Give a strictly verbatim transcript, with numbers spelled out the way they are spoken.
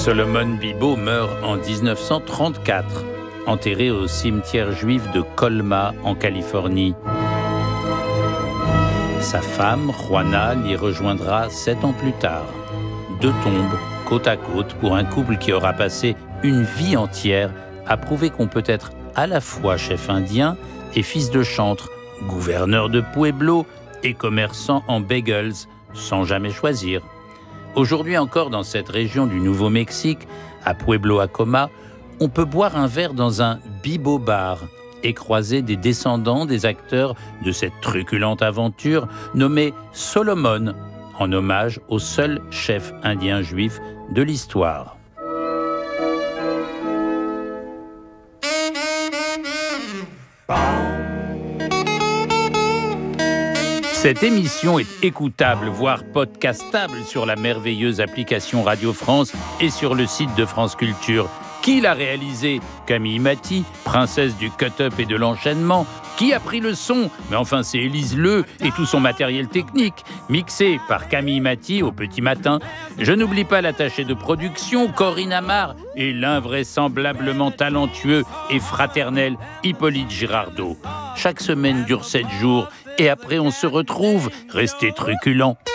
Solomon Bibo meurt en dix-neuf cent trente-quatre, enterré au cimetière juif de Colma, en Californie. Sa femme, Juana, l'y rejoindra sept ans plus tard. Deux tombes, côte à côte, pour un couple qui aura passé une vie entière à prouver qu'on peut être à la fois chef indien et fils de chantre, gouverneur de Pueblo et commerçant en bagels, sans jamais choisir. Aujourd'hui encore, dans cette région du Nouveau-Mexique, à Pueblo Acoma, on peut boire un verre dans un Bibo bar et croiser des descendants des acteurs de cette truculente aventure nommée Solomon, en hommage au seul chef indien juif de l'histoire. Cette émission est écoutable, voire podcastable sur la merveilleuse application Radio France et sur le site de France Culture. Qui l'a réalisé? Camille Maty, princesse du cut-up et de l'enchaînement. Qui a pris le son? Mais enfin, c'est Élise Leu et tout son matériel technique, mixé par Camille Maty au petit matin. Je n'oublie pas l'attaché de production, Corinne Amar, et l'invraisemblablement talentueux et fraternel Hippolyte Girardot. Chaque semaine dure sept jours, et après on se retrouve. Restez truculents.